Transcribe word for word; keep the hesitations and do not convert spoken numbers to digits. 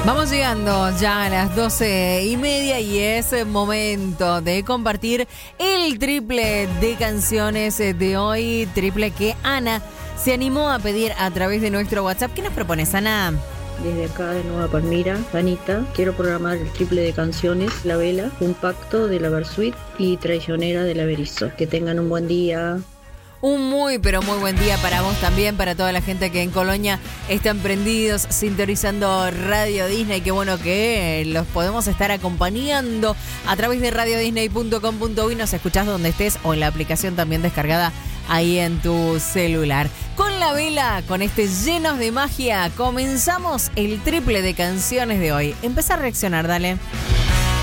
Vamos llegando ya a las doce y media y es momento de compartir el triple de canciones de hoy, triple que Ana se animó a pedir a través de nuestro WhatsApp. ¿Qué nos propones, Ana? Desde acá de Nueva Palmira, Anita, quiero programar el triple de canciones, La Vela, Un Pacto de la Versuit y Traicionera de la Berizo. Que tengan un buen día. Un muy, pero muy buen día para vos también, para toda la gente que en Colonia están prendidos, sintonizando Radio Disney. Qué bueno que los podemos estar acompañando a través de radio disney punto com punto uy. Nos escuchás donde estés o en la aplicación también descargada ahí en tu celular. Con La Vela, con este Llenos de Magia, comenzamos el triple de canciones de hoy. Empezá a reaccionar, dale.